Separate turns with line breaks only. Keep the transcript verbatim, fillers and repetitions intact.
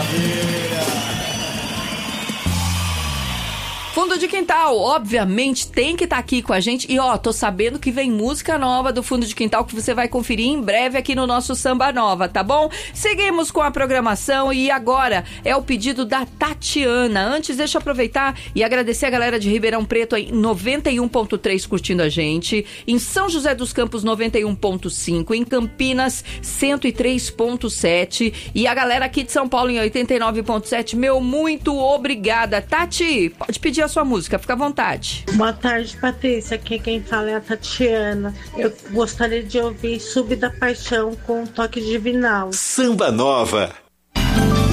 Fundo de Quintal, obviamente, tem que estar tá aqui com a gente. E ó, tô sabendo que vem música nova do Fundo de Quintal que você vai conferir em breve aqui no nosso Samba Nova, tá bom? Seguimos com a programação e agora é o pedido da Tatiana. Antes, deixa eu aproveitar e agradecer a galera de Ribeirão Preto aí, noventa e um ponto três curtindo a gente. Em São José dos Campos, noventa e um ponto cinco. Em Campinas, cento e três ponto sete. E a galera aqui de São Paulo em oitenta e nove ponto sete. Meu, muito obrigada. Tati, pode pedir a sua música, fica à vontade.
Boa tarde, Patrícia. Aqui quem fala é a Tatiana. Eu gostaria de ouvir Sub da Paixão com um toque divinal.
Samba Nova.